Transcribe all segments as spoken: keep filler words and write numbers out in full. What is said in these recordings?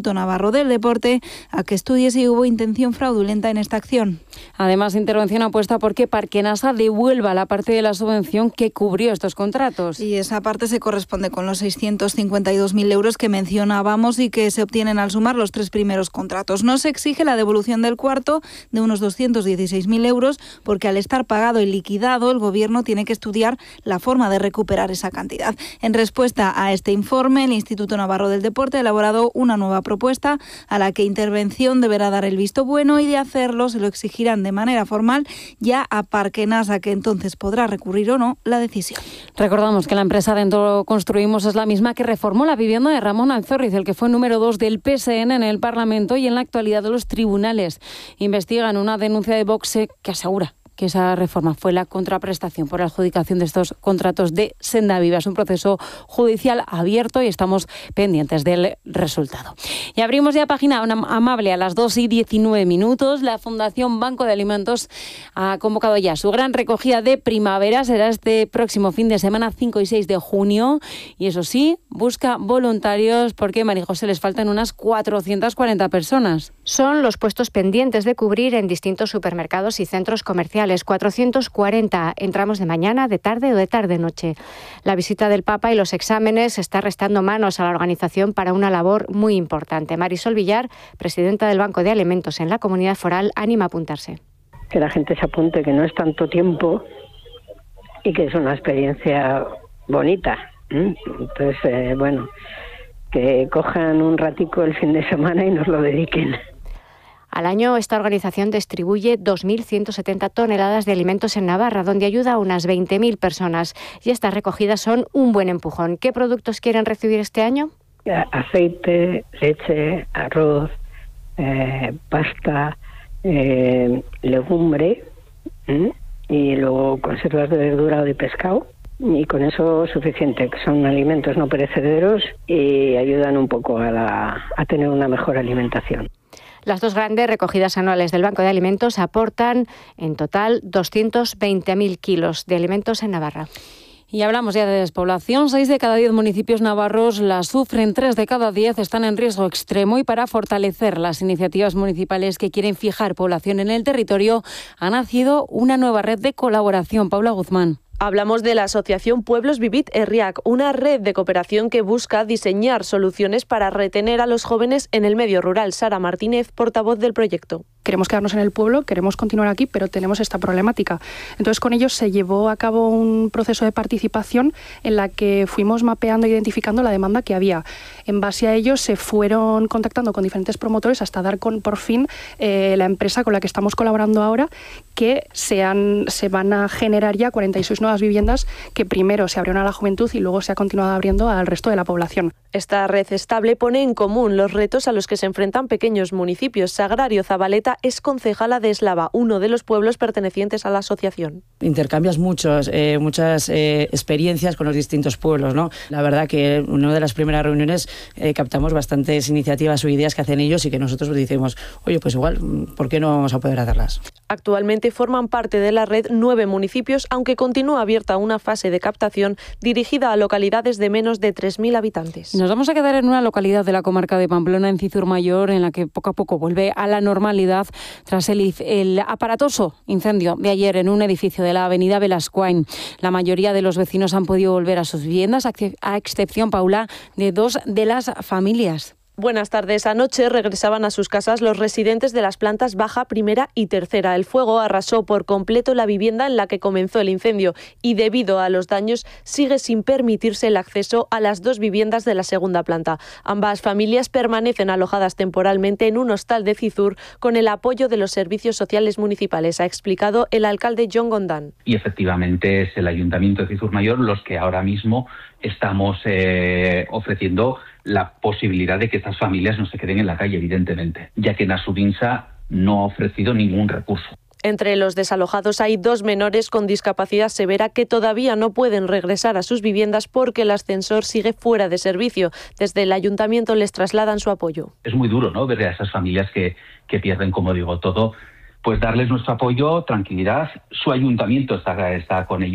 Instituto Navarro del Deporte a que estudie si hubo intención fraudulenta en esta acción. Además, Intervención apuesta por que Parquenasa devuelva la parte de la subvención que cubrió estos contratos. Y esa parte se corresponde con los seiscientos cincuenta y dos mil euros que mencionábamos y que se obtienen al sumar los tres primeros contratos. No se exige la devolución del cuarto de unos doscientos dieciséis mil euros porque al estar pagado y liquidado el Gobierno tiene que estudiar la forma de recuperar esa cantidad. En respuesta a este informe, el Instituto Navarro del Deporte ha elaborado una nueva propuesta a la que Intervención deberá dar el visto bueno y de hacerlo se lo exigirán de manera formal ya a Parquenasa, que entonces podrá recurrir o no la decisión. Recordamos que la empresa Dentro Construimos es la misma que reformó la vivienda de Ramón Alzorriz, el que fue número dos del P S N en el Parlamento y en la actualidad de los tribunales. Investigan una denuncia de Vox que asegura que esa reforma fue la contraprestación por la adjudicación de estos contratos de Senda Viva. Es un proceso judicial abierto y estamos pendientes del resultado. Y abrimos ya página amable a las dos y diecinueve minutos. La Fundación Banco de Alimentos ha convocado ya su gran recogida de primavera. Será este próximo fin de semana, cinco y seis de junio. Y eso sí, busca voluntarios porque, María José, les faltan unas cuatrocientas cuarenta personas. Son los puestos pendientes de cubrir en distintos supermercados y centros comerciales. cuatrocientos cuarenta en tramos de mañana, de tarde o de tarde-noche. La visita del Papa y los exámenes está restando manos a la organización para una labor muy importante. Marisol Villar, presidenta del Banco de Alimentos en la Comunidad Foral, anima a apuntarse. Que la gente se apunte, que no es tanto tiempo y que es una experiencia bonita. Entonces, eh, bueno, que cojan un ratico el fin de semana y nos lo dediquen. Al año, esta organización distribuye dos mil ciento setenta toneladas de alimentos en Navarra, donde ayuda a unas veinte mil personas. Y estas recogidas son un buen empujón. ¿Qué productos quieren recibir este año? Aceite, leche, arroz, eh, pasta, eh, legumbre ¿eh? y luego conservas de verdura o de pescado. Y con eso suficiente, que son alimentos no perecederos y ayudan un poco a, la, a tener una mejor alimentación. Las dos grandes recogidas anuales del Banco de Alimentos aportan en total doscientos veinte mil kilos de alimentos en Navarra. Y hablamos ya de despoblación. Seis de cada diez municipios navarros la sufren, tres de cada diez están en riesgo extremo y para fortalecer las iniciativas municipales que quieren fijar población en el territorio ha nacido una nueva red de colaboración. Paula Guzmán. Hablamos de la asociación Pueblos Vivit Herriak, una red de cooperación que busca diseñar soluciones para retener a los jóvenes en el medio rural. Sara Martínez, portavoz del proyecto. Queremos quedarnos en el pueblo, queremos continuar aquí, pero tenemos esta problemática. Entonces, con ellos se llevó a cabo un proceso de participación en la que fuimos mapeando e identificando la demanda que había. En base a ello, se fueron contactando con diferentes promotores hasta dar con, por fin, eh, la empresa con la que estamos colaborando ahora, que se, han, se van a generar ya cuarenta y seis nuevas viviendas que primero se abrieron a la juventud y luego se ha continuado abriendo al resto de la población. Esta red estable pone en común los retos a los que se enfrentan pequeños municipios. Sagrario Zabaleta es concejala de Eslava, uno de los pueblos pertenecientes a la asociación. Intercambias muchos, eh, muchas eh, experiencias con los distintos pueblos, ¿no? La verdad que en una de las primeras reuniones eh, captamos bastantes iniciativas o ideas que hacen ellos y que nosotros decimos, oye, pues igual, ¿por qué no vamos a poder hacerlas? Actualmente forman parte de la red nueve municipios, aunque continúa abierta una fase de captación dirigida a localidades de menos de tres mil habitantes. Nos vamos a quedar en una localidad de la comarca de Pamplona, en Cizurmayor, en la que poco a poco vuelve a la normalidad tras el, el aparatoso incendio de ayer en un edificio de la avenida Belascuain. La mayoría de los vecinos han podido volver a sus viviendas, a excepción, Paula, de dos de las familias. Buenas tardes. Anoche regresaban a sus casas los residentes de las plantas baja, primera y tercera. El fuego arrasó por completo la vivienda en la que comenzó el incendio y debido a los daños sigue sin permitirse el acceso a las dos viviendas de la segunda planta. Ambas familias permanecen alojadas temporalmente en un hostal de Cizur con el apoyo de los servicios sociales municipales, ha explicado el alcalde John Gondán. Y efectivamente es el Ayuntamiento de Cizurmayor los que ahora mismo estamos eh, ofreciendo la posibilidad de que estas familias no se queden en la calle, evidentemente, ya que Nasubinsa no ha ofrecido ningún recurso. Entre los desalojados hay dos menores con discapacidad severa que todavía no pueden regresar a sus viviendas porque el ascensor sigue fuera de servicio. Desde el ayuntamiento les trasladan su apoyo. Es muy duro, ¿no?, ver a esas familias que, que pierden, como digo, todo. Pues darles nuestro apoyo, tranquilidad. Su ayuntamiento está, está con ellos.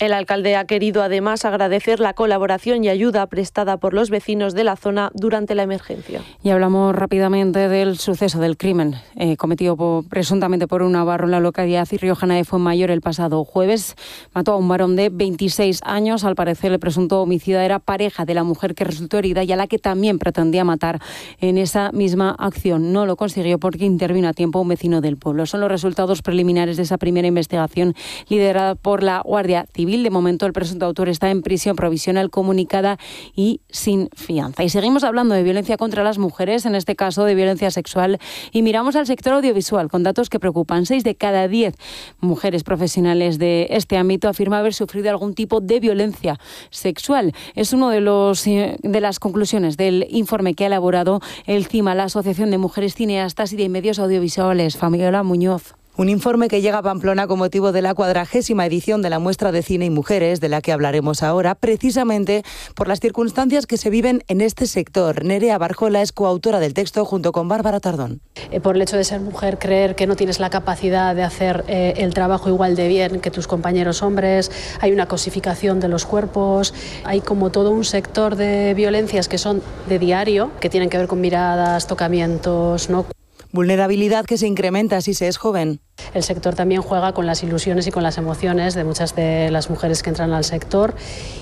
El alcalde ha querido además agradecer la colaboración y ayuda prestada por los vecinos de la zona durante la emergencia. Y hablamos rápidamente del suceso del crimen eh, cometido por, presuntamente por un navarro en la localidad riojana de Fuenmayor el pasado jueves. Mató a un varón de veintiséis años. Al parecer, el presunto homicida era pareja de la mujer que resultó herida y a la que también pretendía matar en esa misma acción. No lo consiguió porque intervino a tiempo un vecino del pueblo. Son los resultados preliminares de esa primera investigación liderada por la Guardia Civil. De momento, el presunto autor está en prisión provisional comunicada y sin fianza. Y seguimos hablando de violencia contra las mujeres, en este caso de violencia sexual, y miramos al sector audiovisual con datos que preocupan. Seis de cada diez mujeres profesionales de este ámbito afirma haber sufrido algún tipo de violencia sexual. Es uno de los de las conclusiones del informe que ha elaborado el CIMA, la Asociación de Mujeres Cineastas y de Medios Audiovisuales. Fabiola Muñoz. Un informe que llega a Pamplona con motivo de la cuadragésima edición de la Muestra de Cine y Mujeres, de la que hablaremos ahora, precisamente por las circunstancias que se viven en este sector. Nerea Barjola es coautora del texto junto con Bárbara Tardón. Eh, por el hecho de ser mujer, creer que no tienes la capacidad de hacer eh, el trabajo igual de bien que tus compañeros hombres, hay una cosificación de los cuerpos, hay como todo un sector de violencias que son de diario, que tienen que ver con miradas, tocamientos, ¿no? Vulnerabilidad que se incrementa si se es joven. El sector también juega con las ilusiones y con las emociones de muchas de las mujeres que entran al sector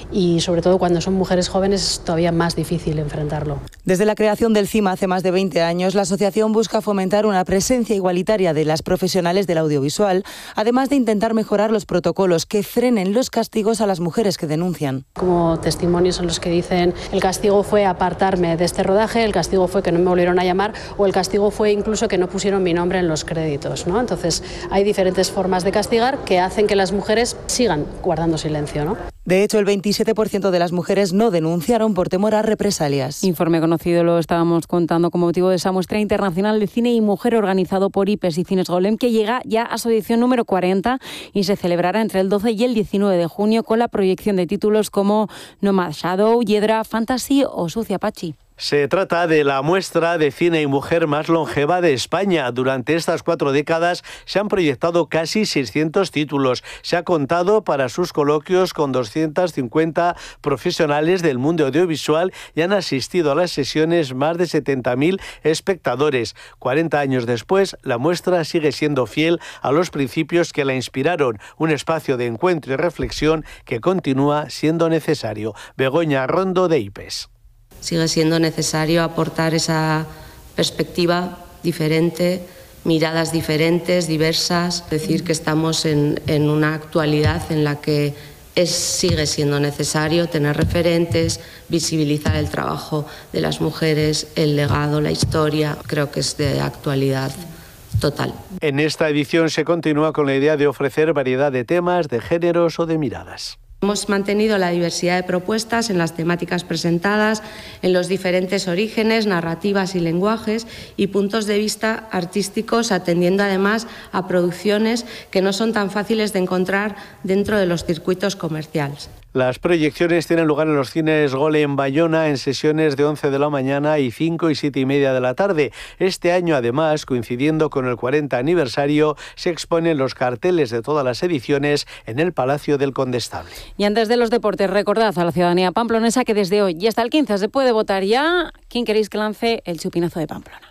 y sobre todo cuando son mujeres jóvenes es todavía más difícil enfrentarlo. Desde la creación del CIMA hace más de veinte años, la asociación busca fomentar una presencia igualitaria de las profesionales del audiovisual, además de intentar mejorar los protocolos que frenen los castigos a las mujeres que denuncian. Como testimonios son los que dicen el castigo fue apartarme de este rodaje, el castigo fue que no me volvieron a llamar o el castigo fue incluso que no pusieron mi nombre en los créditos, ¿no? Entonces hay diferentes formas de castigar que hacen que las mujeres sigan guardando silencio, ¿no? De hecho, el veintisiete por ciento de las mujeres no denunciaron por temor a represalias. Informe conocido, lo estábamos contando con motivo de esa muestra internacional de cine y mujer organizado por IPES y Cines Golem, que llega ya a su edición número cuarenta y se celebrará entre el doce y el diecinueve de junio con la proyección de títulos como Nomad Shadow, Hiedra, Fantasy o Sucia Pachi. Se trata de la muestra de cine y mujer más longeva de España. Durante estas cuatro décadas se han proyectado casi seiscientos títulos. Se ha contado para sus coloquios con doscientos cincuenta profesionales del mundo audiovisual y han asistido a las sesiones más de setenta mil espectadores. cuarenta años después, la muestra sigue siendo fiel a los principios que la inspiraron. Un espacio de encuentro y reflexión que continúa siendo necesario. Begoña Rondo, de IPES. Sigue siendo necesario aportar esa perspectiva diferente, miradas diferentes, diversas. Decir que estamos en, en una actualidad en la que es, sigue siendo necesario tener referentes, visibilizar el trabajo de las mujeres, el legado, la historia. Creo que es de actualidad total. En esta edición se continúa con la idea de ofrecer variedad de temas, de géneros o de miradas. Hemos mantenido la diversidad de propuestas en las temáticas presentadas, en los diferentes orígenes, narrativas y lenguajes y puntos de vista artísticos, atendiendo además a producciones que no son tan fáciles de encontrar dentro de los circuitos comerciales. Las proyecciones tienen lugar en los cines Gole en Bayona en sesiones de once de la mañana y cinco y siete y media de la tarde. Este año, además, coincidiendo con el cuarenta aniversario, se exponen los carteles de todas las ediciones en el Palacio del Condestable. Y antes de los deportes, recordad a la ciudadanía pamplonesa que desde hoy y hasta el quince se puede votar ya. ¿Quién queréis que lance el chupinazo de Pamplona?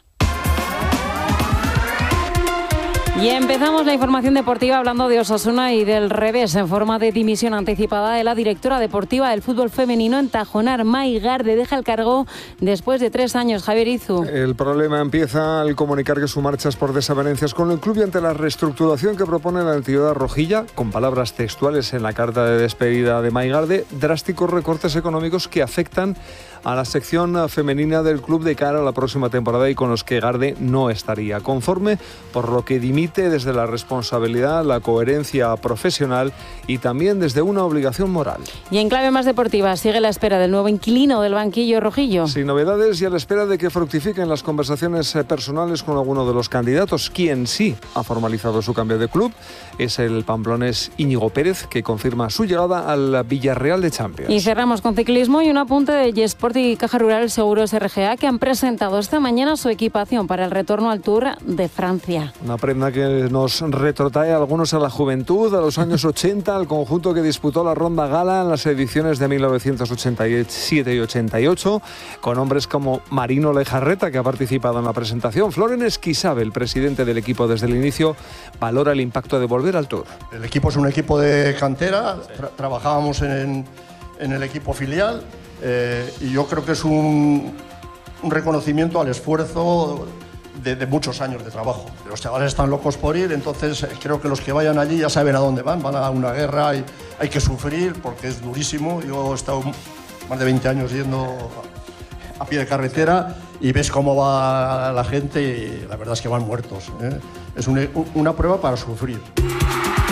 Y empezamos la información deportiva hablando de Osasuna y del revés en forma de dimisión anticipada de la directora deportiva del fútbol femenino en Tajonar. Mai Garde deja el cargo después de tres años. Javier Izu. El problema empieza al comunicar que su marcha es por desavenencias con el club y ante la reestructuración que propone la entidad rojilla, con palabras textuales en la carta de despedida de Mai Garde, drásticos recortes económicos que afectan a la sección femenina del club de cara a la próxima temporada y con los que Garde no estaría conforme, por lo que dimite desde la responsabilidad, la coherencia profesional y también desde una obligación moral. Y en clave más deportiva, sigue la espera del nuevo inquilino del banquillo rojillo. Sin novedades y a la espera de que fructifiquen las conversaciones personales con alguno de los candidatos. Quien sí ha formalizado su cambio de club es el pamplonés Íñigo Pérez, que confirma su llegada al Villarreal de Champions. Y cerramos con ciclismo y un apunte de Yesport Transporte y Caja Rural Seguros R G A, que han presentado esta mañana su equipación para el retorno al Tour de Francia. Una prenda que nos retrotrae a algunos a la juventud, a los años ochenta, al conjunto que disputó la Ronda Gala en las ediciones de mil novecientos ochenta y siete y ochenta y ocho, con hombres como Marino Lejarreta, que ha participado en la presentación. Floren Esquisabe, el presidente del equipo desde el inicio, valora el impacto de volver al Tour. El equipo es un equipo de cantera, tra- trabajábamos en, en el equipo filial eh, y yo creo que es un, un reconocimiento al esfuerzo de, de muchos años de trabajo. Los chavales están locos por ir, entonces creo que los que vayan allí ya saben a dónde van, van a una guerra y hay que sufrir porque es durísimo. Yo he estado más de veinte años yendo a pie de carretera y ves cómo va la gente y la verdad es que van muertos, ¿eh? Es una, una prueba para sufrir.